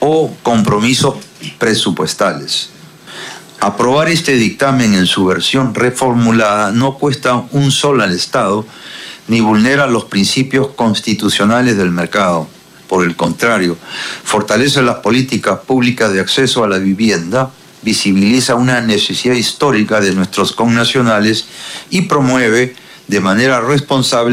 o compromisos presupuestales. Aprobar este dictamen en su versión reformulada no cuesta un sol al Estado ni vulnera los principios constitucionales del mercado. Por el contrario, fortalece las políticas públicas de acceso a la vivienda, visibiliza una necesidad histórica de nuestros connacionales y promueve de manera responsable